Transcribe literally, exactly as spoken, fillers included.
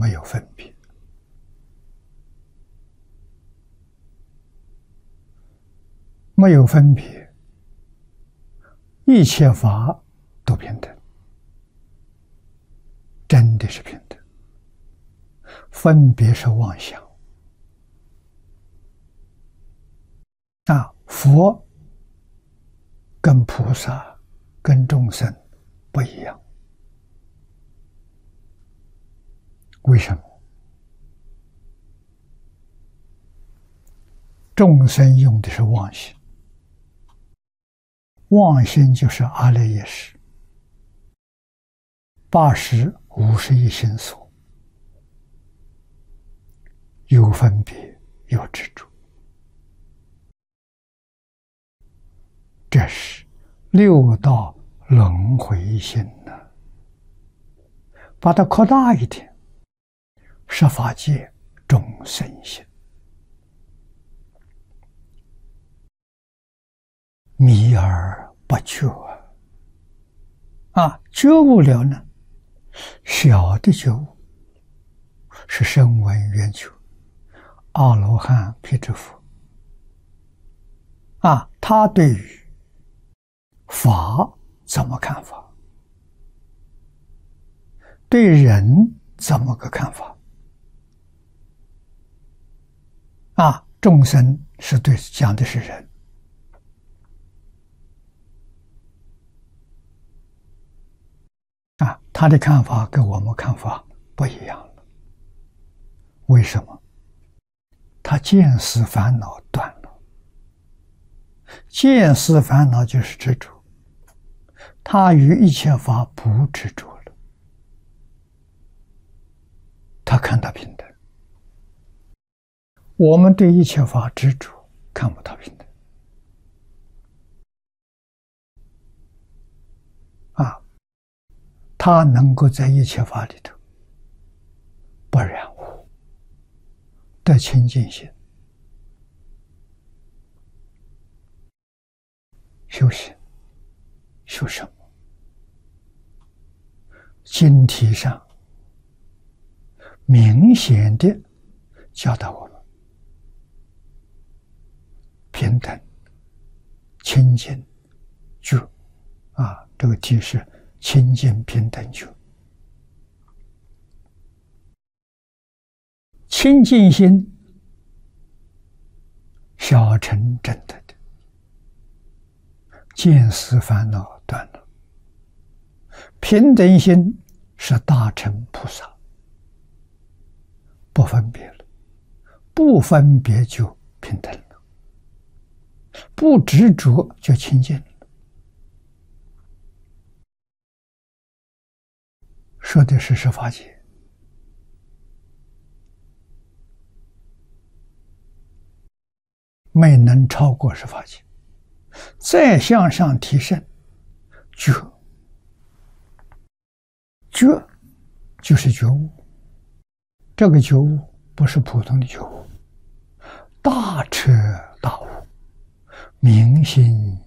没有分别。没有分别，一切法都平等，真的是平等。分别是妄想。啊，佛跟菩萨、跟众生不一样。为什么？众生用的是妄心，妄心就是阿赖耶识，八识五十一心所，有分别，有执着，这是六道轮回心呢。把它扩大一点，十法界众生心。迷而不觉啊，觉悟了呢，小的觉悟是声闻缘觉、阿罗汉、辟支佛啊，他对于法怎么看法？对人怎么个看法？啊，众生是对讲的是人。啊，他的看法跟我们看法不一样了。为什么？他见思烦恼断了，见思烦恼就是执着，他与一切法不执着了，他看到平等。我们对一切法执着，看不到平等。啊。他能够在一切法里头不染污，得清净心，修行修什么？经题上明显的教导我们平等、清净、觉啊，这个题是清净平等觉。清净心小乘证得的，见思烦恼断了。平等心是大乘菩萨，不分别了，不分别就平等了，不执着就清净了。说的是十法界，没能超过十法界，再向上提升，觉，觉就是觉悟。这个觉悟不是普通的觉悟，大彻大悟，明心